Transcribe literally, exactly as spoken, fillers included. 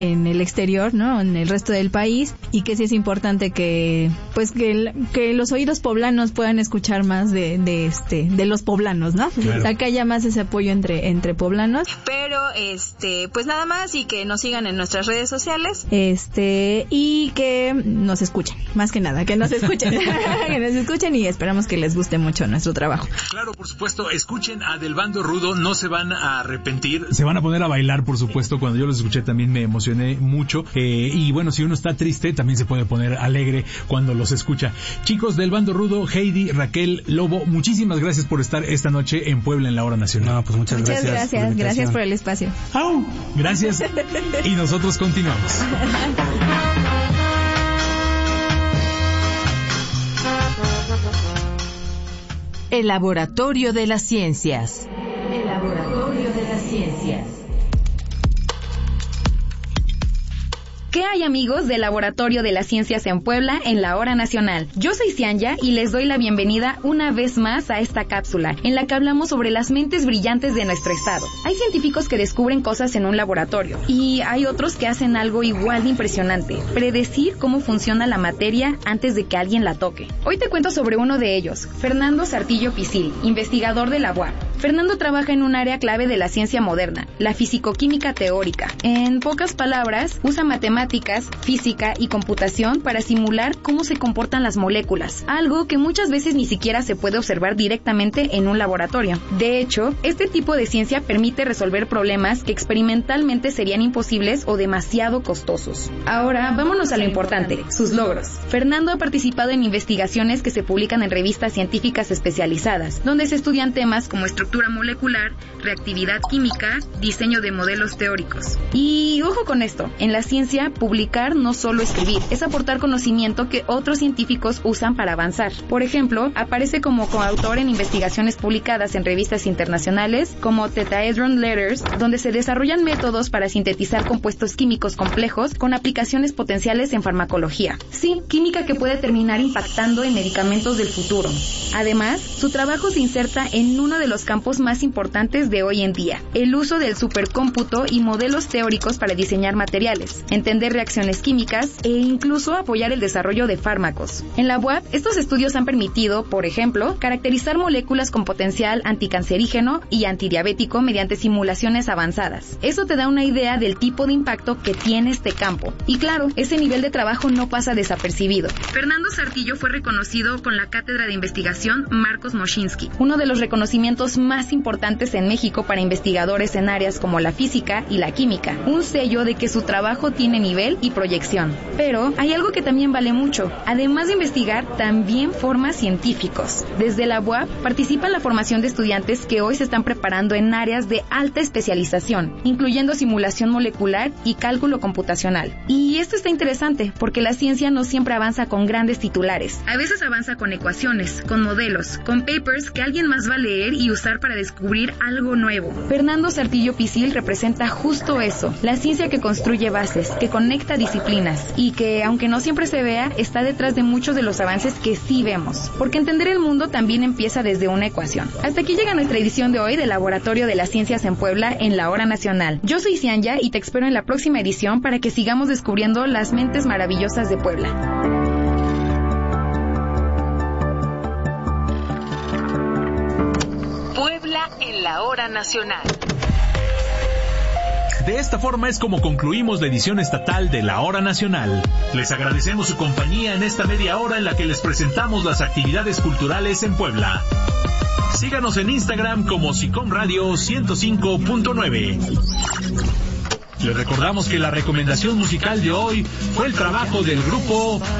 en el exterior, ¿no? En el resto del país, y que sí es importante que, pues, que, el, que los oídos poblanos puedan escuchar más de, de este, de los poblanos, ¿no? Claro. O sea, que haya más ese apoyo entre, entre poblanos. Pero, este, pues nada más, y que nos sigan en nuestras redes sociales, este, y que nos escuchen, más que nada, que nos escuchen, que nos escuchen, y esperamos que les guste mucho nuestro trabajo. Claro, por supuesto, escuchen a Del Bando Rudo, no se van a arrepentir. Se van a poner a bailar, por supuesto. Cuando yo los escuché también me emocioné mucho, eh, y bueno, si uno está triste también se puede poner alegre cuando los escucha. Chicos del Bando Rudo, Heidi, Raquel, Lobo, muchísimas gracias por estar esta noche en Puebla en la Hora Nacional. No, pues muchas, muchas gracias. Muchas gracias, gracias por el espacio. ¡Au! Gracias. Y nosotros continuamos. El Laboratorio de las Ciencias. El Laboratorio de las Ciencias. ¿Qué hay, amigos del Laboratorio de las Ciencias en Puebla en la Hora Nacional? Yo soy Cianya y les doy la bienvenida una vez más a esta cápsula en la que hablamos sobre las mentes brillantes de nuestro estado. Hay científicos que descubren cosas en un laboratorio y hay otros que hacen algo igual de impresionante: predecir cómo funciona la materia antes de que alguien la toque. Hoy te cuento sobre uno de ellos, Fernando Sartillo Pisil, investigador de la U A P. Fernando trabaja en un área clave de la ciencia moderna, la fisicoquímica teórica. En pocas palabras, usa matemáticas, física y computación para simular cómo se comportan las moléculas, algo que muchas veces ni siquiera se puede observar directamente en un laboratorio. De hecho, este tipo de ciencia permite resolver problemas que experimentalmente serían imposibles o demasiado costosos. Ahora, vámonos a lo importante, sus logros. Fernando ha participado en investigaciones que se publican en revistas científicas especializadas, donde se estudian temas como estructura molecular, reactividad química, diseño de modelos teóricos. Y ojo con esto, en la ciencia, publicar no solo escribir, es aportar conocimiento que otros científicos usan para avanzar. Por ejemplo, aparece como coautor en investigaciones publicadas en revistas internacionales como Tetraedron Letters, donde se desarrollan métodos para sintetizar compuestos químicos complejos con aplicaciones potenciales en farmacología. Sí, química que puede terminar impactando en medicamentos del futuro. Además, su trabajo se inserta en uno de los campos más importantes de hoy en día, el uso del supercómputo y modelos teóricos para diseñar materiales, entender reacciones químicas e incluso apoyar el desarrollo de fármacos. En la U A P, estos estudios han permitido, por ejemplo, caracterizar moléculas con potencial anticancerígeno y antidiabético mediante simulaciones avanzadas. Eso te da una idea del tipo de impacto que tiene este campo. Y claro, ese nivel de trabajo no pasa desapercibido. Fernando Sartillo fue reconocido con la Cátedra de Investigación Marcos Moschinsky, uno de los reconocimientos más importantes en México para investigadores en áreas como la física y la química, un sello de que su trabajo tiene nivel y proyección. Pero hay algo que también vale mucho. Además de investigar, también forma científicos. Desde la U A P participa en la formación de estudiantes que hoy se están preparando en áreas de alta especialización, incluyendo simulación molecular y cálculo computacional. Y esto está interesante porque la ciencia no siempre avanza con grandes titulares. A veces avanza con ecuaciones, con modelos, con papers que alguien más va a leer y usar para descubrir algo nuevo. Fernando Sartillo Pisil representa justo eso, la ciencia que construye bases, que conecta disciplinas y que, aunque no siempre se vea, está detrás de muchos de los avances que sí vemos. Porque entender el mundo también empieza desde una ecuación. Hasta aquí llega nuestra edición de hoy del Laboratorio de las Ciencias en Puebla en la Hora Nacional. Yo soy Cianya y te espero en la próxima edición para que sigamos descubriendo las mentes maravillosas de Puebla. Puebla en la Hora Nacional. De esta forma es como concluimos la edición estatal de la Hora Nacional. Les agradecemos su compañía en esta media hora en la que les presentamos las actividades culturales en Puebla. Síganos en Instagram como Sicom Radio ciento cinco punto nueve. Les recordamos que la recomendación musical de hoy fue el trabajo del grupo